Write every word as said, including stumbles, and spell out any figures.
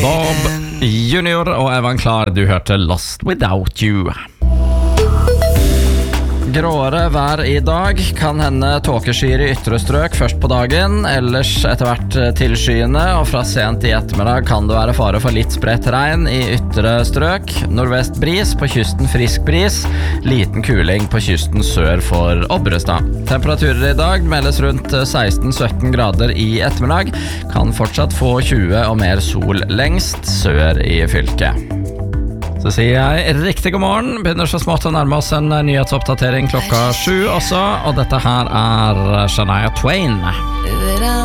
Bob Junior og Evan Klar, du hørte Lost Without You. Gråere vær i dag, kan hende tåkeskyer i ytre strøk først på dagen, ellers etter hvert tilskyende, og fra sent i ettermiddag kan det være fare for litt spredt regn i ytre strøk. Nordvest bris, på kysten frisk bris, liten kuling på kysten sør for Obrestad. Temperaturer i dag meldes rundt seksten til sytten grader i ettermiddag, kan fortsatt få tjue og mer sol lengst sør i fylket. Så sier jeg riktig god morgen, begynner så smått å nærme oss en nyhetsoppdatering klokka sju også, og dette her er Shania Twain.